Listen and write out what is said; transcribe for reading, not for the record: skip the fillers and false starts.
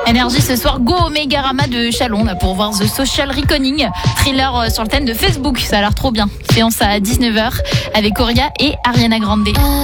Énergie ce soir, go au Mégarama de Chalon là, pour voir The Social Reckoning, thriller sur le thème de Facebook. Ça a l'air trop bien. Séance à 19h avec Auria et Ariana Grande.